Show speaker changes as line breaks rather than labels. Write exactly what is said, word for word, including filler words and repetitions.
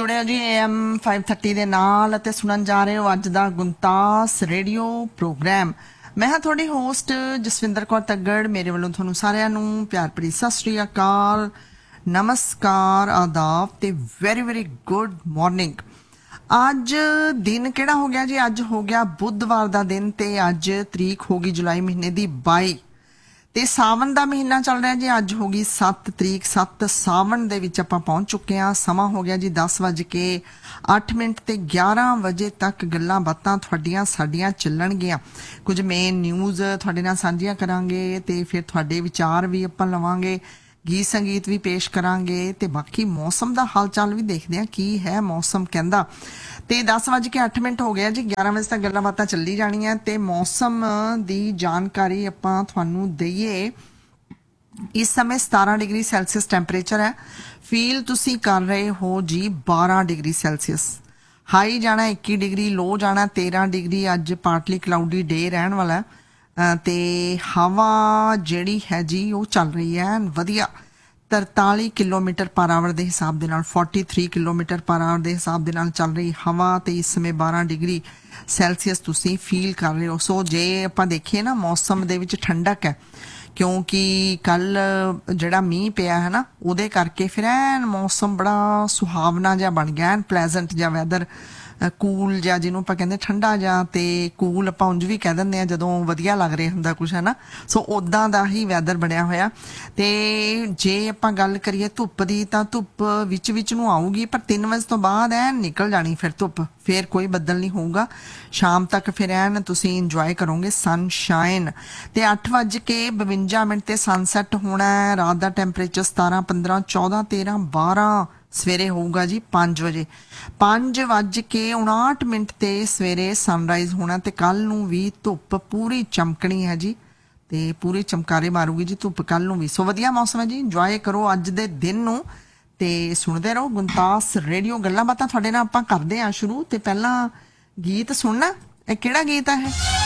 ਜੁੜਿਆ ਜੀ am five thirty ਦੇ ਨਾਲ ਅਤੇ ਸੁਣਨ ਜਾ ਰਹੇ ਹੋ ਅੱਜ ਦਾ ਗੁੰਤਾਸ ਰੇਡੀਓ ਪ੍ਰੋਗਰਾਮ। ਮੈਂ ਹਾਂ ਤੁਹਾਡੀ ਹੋਸਟ ਜਸਵਿੰਦਰ ਕੌਰ ਤੱਗੜ। ਮੇਰੇ ਵੱਲੋਂ ਤੁਹਾਨੂੰ ਸਾਰਿਆਂ ਨੂੰ ਪਿਆਰ ਭਰੀ ਸਤਿ ਸ਼੍ਰੀ ਅਕਾਲ, ਨਮਸਕਾਰ, ਆਦਾਬ ਤੇ ਵੈਰੀ ਵੈਰੀ ਗੁੱਡ ਮਾਰਨਿੰਗ। ਅੱਜ ਦਿਨ ਕਿਹੜਾ ਹੋ ਗਿਆ ਜੀ? ਅੱਜ ਹੋ ਗਿਆ ਬੁੱਧਵਾਰ ਦਾ ਦਿਨ ਤੇ ਅੱਜ ਤਰੀਕ ਹੋ ਗਈ ਜੁਲਾਈ ਮਹੀਨੇ ਦੀ ਬਾਈ ਤੇ ਸਾਵਣ ਦਾ ਮਹੀਨਾ ਚੱਲ ਰਿਹਾ ਜੀ। ਅੱਜ ਹੋ ਗਈ ਸੱਤ ਤਰੀਕ, ਸੱਤ ਸਾਵਣ ਦੇ ਵਿੱਚ ਆਪਾਂ ਪਹੁੰਚ ਚੁੱਕੇ ਹਾਂ। ਸਮਾਂ ਹੋ ਗਿਆ ਜੀ ਦਸ ਵੱਜ ਕੇ ਅੱਠ ਮਿੰਟ ਤੇ ਗਿਆਰਾਂ ਵਜੇ ਤੱਕ ਗੱਲਾਂ ਬਾਤਾਂ ਤੁਹਾਡੀਆਂ ਸਾਡੀਆਂ ਚੱਲਣਗੀਆਂ। ਕੁਝ ਮੇਨ ਨਿਊਜ਼ ਤੁਹਾਡੇ ਨਾਲ ਸਾਂਝੀਆਂ ਕਰਾਂਗੇ ਤੇ ਫਿਰ ਤੁਹਾਡੇ ਵਿਚਾਰ ਵੀ ਆਪਾਂ ਲਵਾਂਗੇ, ਗੀਤ ਸੰਗੀਤ ਵੀ ਪੇਸ਼ ਕਰਾਂਗੇ ਤੇ ਬਾਕੀ ਮੌਸਮ ਦਾ ਹਾਲ ਚਾਲ ਵੀ ਦੇਖਦੇ ਹਾਂ ਕੀ ਹੈ ਮੌਸਮ ਕਹਿੰਦਾ। ਤੇ ਦਸ ਵੱਜ ਕੇ ਅੱਠ ਮਿੰਟ ਹੋ ਗਿਆ ਜੀ, ਗਿਆਰਾਂ ਵਜੇ ਤੱਕ ਗੱਲਾਂ ਬਾਤਾਂ ਚੱਲੀ ਜਾਣੀਆਂ ਤੇ ਮੌਸਮ ਦੀ ਜਾਣਕਾਰੀ ਆਪਾਂ ਤੁਹਾਨੂੰ ਦਈਏ। ਇਸ ਸਮੇਂ ਸਤਾਰਾਂ ਡਿਗਰੀ ਸੈਲਸੀਅਸ ਟੈਂਪਰੇਚਰ ਹੈ। ਫੀਲ ਤੁਸੀਂ ਕਰ ਰਹੇ ਹੋ ਜੀ ਬਾਰਾਂ ਡਿਗਰੀ ਸੈਲਸੀਅਸ। ਹਾਈ ਜਾਣਾ ਇੱਕੀ ਡਿਗਰੀ, ਲੋ ਜਾਣਾ ਤੇਰਾਂ ਡਿਗਰੀ। ਅੱਜ ਪਾਰਟਲੀ ਕਲਾਊਡੀ ਡੇ ਰਹਿਣ ਵਾਲਾ ਤੇ ਹਵਾ ਜਿਹੜੀ ਹੈ ਜੀ ਉਹ ਚੱਲ ਰਹੀ ਹੈ ਵਧੀਆ ਤਰਤਾਲੀ ਕਿਲੋਮੀਟਰ ਪਰ ਆਵਰ ਦੇ ਹਿਸਾਬ ਦੇ ਨਾਲ, ਤੈਂਤਾਲੀ ਕਿਲੋਮੀਟਰ ਪਰ ਆਵਰ ਦੇ ਹਿਸਾਬ ਦੇ ਨਾਲ ਚੱਲ ਰਹੀ ਹਵਾ ਤੇ ਇਸ ਸਮੇਂ ਬਾਰਾਂ ਡਿਗਰੀ ਸੈਲਸੀਅਸ ਤੁਸੀਂ ਫੀਲ ਕਰ ਰਹੇ ਹੋ। ਸੋ ਜੇ ਆਪਾਂ ਦੇਖੀਏ ਨਾ ਮੌਸਮ ਦੇ ਵਿੱਚ ਠੰਡਕ ਹੈ ਕਿਉਂਕਿ ਕੱਲ ਜਿਹੜਾ ਮੀਂਹ ਪਿਆ ਹੈ ਨਾ ਉਹਦੇ ਕਰਕੇ ਫਿਰ ਐਨ ਮੌਸਮ ਬੜਾ ਸੁਹਾਵਣਾ ਜਿਹਾ ਬਣ ਗਿਆ, ਐਨ ਪਲੈਜ਼ੈਂਟ ਜਿਹਾ ਵੈਦਰ, ਕੂਲ ਜਿਹਾ ਜਿਹਨੂੰ ਆਪਾਂ ਕਹਿੰਦੇ ਠੰਡਾ ਜਿਹਾ ਤੇ ਕੂਲ ਆਪਾਂ ਉਂਝ ਵੀ ਕਹਿ ਦਿੰਦੇ ਆ ਜਦੋਂ ਵਧੀਆ ਲੱਗ ਰਿਹਾ ਹੁੰਦਾ ਕੁਛ ਹੈ ਨਾ। ਸੋ ਉਦਾਂ ਦਾ ਹੀ ਵੈਦਰ ਬਣਿਆ ਹੋਇਆ। ਤੇ ਜੇ ਆਪਾਂ ਗੱਲ ਕਰੀਏ ਧੁੱਪ ਦੀ ਤਾਂ ਧੁੱਪ ਵਿੱਚ ਵਿੱਚ ਨੂੰ ਆਊਗੀ ਪਰ ਤਿੰਨ ਵਜੇ ਤੋਂ ਬਾਅਦ ਐਨ ਨਿਕਲ ਜਾਣੀ ਫਿਰ ਧੁੱਪ, ਫਿਰ ਕੋਈ ਬੱਦਲ ਨਹੀਂ ਹੋਊਗਾ। ਸ਼ਾਮ ਤੱਕ ਫਿਰ ਐਨ ਤੁਸੀਂ ਇੰਜੋਏ ਕਰੋਗੇ ਸਨਸ਼ਾਈਨ। ਤੇ ਅੱਠ ਵੱਜ ਕੇ ਬਵੰਜਾ ਮਿੰਟ ਤੇ ਸਨਸੈਟ ਹੋਣਾ ਹੈ। ਰਾਤ ਦਾ ਟੈਂਪਰੇਚਰ ਸਤਾਰਾਂ, ਪੰਦਰਾਂ, ਚੌਦਾਂ, ਤੇਰਾਂ, ਬਾਰਾਂ। ਸਵੇਰੇ ਹੋਊਗਾ ਜੀ ਪੰਜ ਵਜੇ, ਪੰਜ ਵੱਜ ਕੇ ਉਣਾਹਠ ਮਿੰਟ ਤੇ ਸਵੇਰੇ ਸਨਰਾਈਜ਼ ਹੋਣਾ। ਤੇ ਕੱਲ ਨੂੰ ਵੀ ਧੁੱਪ ਪੂਰੀ ਚਮਕਣੀ ਹੈ ਜੀ ਤੇ ਪੂਰੀ ਚਮਕਾਰੇ ਮਾਰੂਗੀ ਜੀ ਧੁੱਪ ਕੱਲ ਨੂੰ ਵੀ। ਸੋ ਵਧੀਆ ਮੌਸਮ ਹੈ ਜੀ, ਇੰਜੋਏ ਕਰੋ ਅੱਜ ਦੇ ਦਿਨ ਨੂੰ ਤੇ ਸੁਣਦੇ ਰਹੋ ਗੁੰਤਾਸ ਰੇਡੀਓ। ਗੱਲਾਂ ਬਾਤਾਂ ਤੁਹਾਡੇ ਨਾਲ ਆਪਾਂ ਕਰਦੇ ਹਾਂ ਸ਼ੁਰੂ। ਤੇ ਪਹਿਲਾਂ ਗੀਤ ਸੁਣਨਾ, ਇਹ ਕਿਹੜਾ ਗੀਤ ਹੈ?